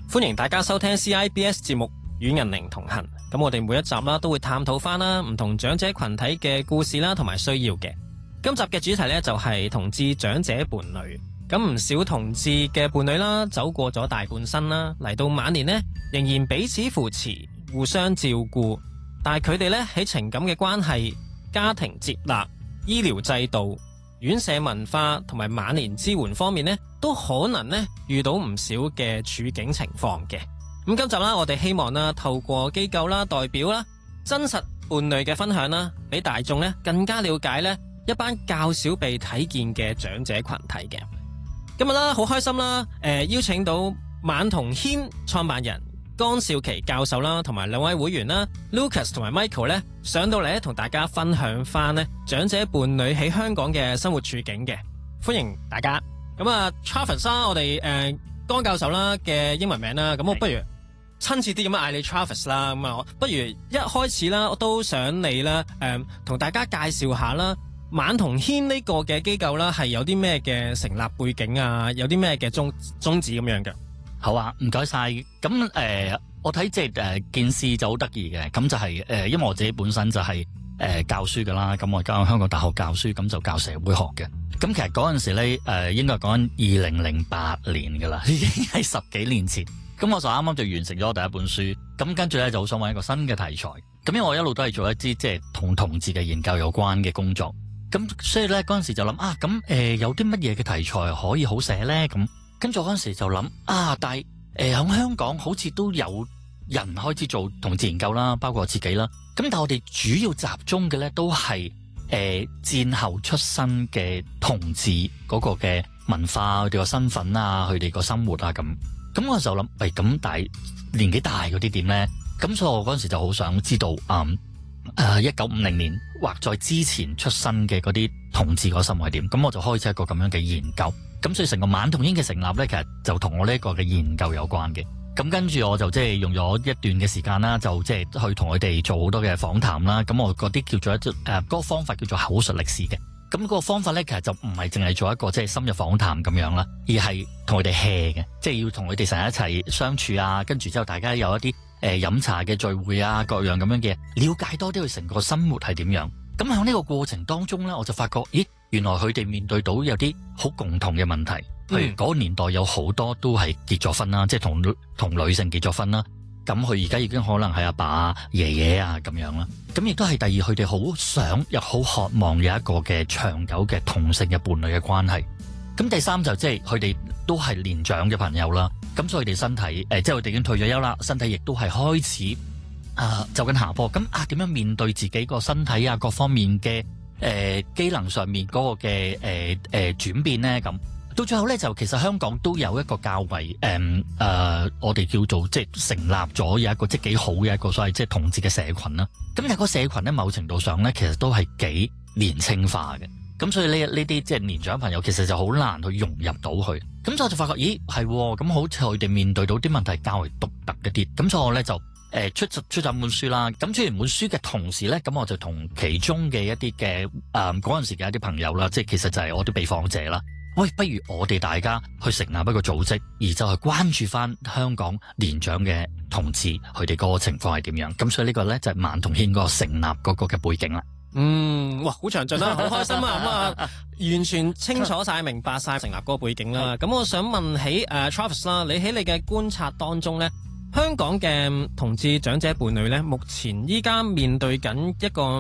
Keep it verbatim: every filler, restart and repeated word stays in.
歡迎大家收聽 C I B S 節目《與銀齡同行》。咁我哋每一集啦都會探討翻啦唔同長者群體嘅故事啦同埋需要嘅。今集嘅主題呢，就係同志長者伴侶。咁唔少同志嘅伴侶啦，走過咗大半生啦，嚟到晚年呢，仍然彼此扶持、互相照顧。但係佢哋呢，喺情感嘅關係、家庭接納、醫療制度、院舍文化同埋晚年支援方面呢，都可能呢遇到唔少嘅處境情況嘅。咁今集啦，我哋希望啦，透過機構啦、代表啦、真實伴侶嘅分享啦，俾大眾呢更加了解呢一班較少被睇見嘅長者群體嘅。今日啦，好開心啦，誒、呃，邀請到晚同軒創辦人江少琪教授啦，同埋兩位會員啦 ，Lucas 同埋 Michael 咧，上到嚟咧，同大家分享翻咧長者伴侶喺香港嘅生活處境嘅，歡迎大家。咁啊 ，Travis 啦，我哋誒、呃、江教授啦嘅英文名啦，咁我不如親切啲咁樣嗌你 Travis 啦，咁啊，不如一開始啦，我都想你啦，誒、呃，同大家介紹下啦。晚同軒呢個嘅機構啦，係有啲咩嘅成立背景啊？有啲咩嘅宗宗旨咁樣嘅？ 好啊，唔該晒。咁誒、呃，我睇即係誒件事就好得意嘅。咁就係、是、誒、呃，因為我自己本身就係、是、誒、呃、教書噶啦。咁我教香港大學教書，咁就教社會學嘅。咁其實嗰陣時咧，誒、呃、應該講緊二零零八年噶啦，已經係十幾年前。咁我就啱啱就完成咗我第一本書。咁跟住咧就好想揾一個新嘅題材。咁因為我一路都係做一啲即係同同志嘅研究有關嘅工作。咁所以咧嗰陣時就諗啊，咁誒、呃、有啲乜嘢嘅題材可以好寫咧？咁跟住嗰陣時就諗啊，但係誒喺香港好似都有人開始做同志研究啦，包括我自己啦。咁但係我哋主要集中嘅咧都係誒、呃、戰後出生嘅同志嗰個嘅文化，佢哋個身份啊，佢哋個生活啊咁。咁我就諗，喂，咁但係年紀大嗰啲點咧？咁所以我嗰陣時就好想知道嗯。誒，一九五零年或在之前出生嘅嗰啲同志個生活係點？咁我就開始一個咁樣嘅研究。咁所以成個晚同軒嘅成立咧，其實就同我呢一個嘅研究有關嘅。咁跟住我就即係用咗一段嘅時間啦，就即係去同佢哋做好多嘅訪談啦。咁我嗰啲叫做一誒，嗰個方法叫做口述歷史嘅。咁嗰個方法咧，其實就唔係淨係做一個即係深入訪談咁樣啦，而係同佢哋 hea 嘅，即係要同佢哋成日一齊相處啊。跟住之後，大家有一啲誒飲茶嘅聚會啊，各樣咁樣嘅，了解多啲佢成個生活係點樣。咁喺呢個過程當中咧，我就發覺，咦，原來佢哋面對到有啲好共同嘅問題。譬如嗰個年代有好多都係結咗婚啦，即係同同女性結咗婚啦。咁佢而家已經可能係阿爸啊、爺爺啊咁樣啦。咁亦都係第二，佢哋好想又好渴望有一個嘅長久嘅同性嘅伴侶嘅關係。咁第三就即係佢哋都係年長嘅朋友啦。咁所以佢哋身體誒、呃，即係佢哋已經退咗休啦，身體亦都係開始啊走緊下坡。咁啊，點樣面對自己個身體啊各方面嘅誒、呃、機能上面嗰個嘅誒誒轉變咧？咁到最後咧，就其實香港都有一個較為誒誒、呃呃，我哋叫做即係成立咗有一個即係幾好嘅一個所謂即係同志嘅社群啦。咁但係個社群咧，某程度上咧，其實都係幾年青化嘅。咁所以呢呢啲即係年長朋友，其實就好難去融入到去。咁所以我就發覺，咦係咁好似佢哋面對到啲問題較為獨特一啲。咁所以我咧就誒、呃、出出咗本書啦。咁出完本書嘅同時咧，咁我就同其中嘅一啲嘅誒嗰陣時嘅一啲朋友啦，即係其實就係我啲被訪者啦。喂，不如我哋大家去成立一個組織，而就係關注翻香港年長嘅同志佢哋嗰個情況係點樣。咁所以呢個咧就係晚同軒嗰個成立嗰個嘅背景啦。 嗯，哇，好詳盡啦，好開心啊！咁啊，完全清楚晒、明白晒成立嗰個背景啦。咁我想問起誒、uh, Travis 啦，你喺你嘅觀察當中咧，香港嘅同志長者伴侶咧，目前依家面對緊一個